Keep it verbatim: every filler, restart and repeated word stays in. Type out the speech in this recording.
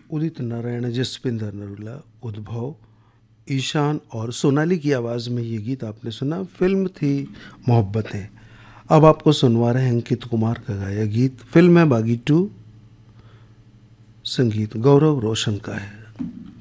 उदित नारायण, जसपिंदर नरूला, उद्भव, ईशान और सोनाली की आवाज़ में ये गीत आपने सुना। फिल्म थी मोहब्बतें। अब आपको सुनवा रहे हैं अंकित कुमार का गाया गीत। फिल्म है बागी टू, संगीत गौरव रोशन का है।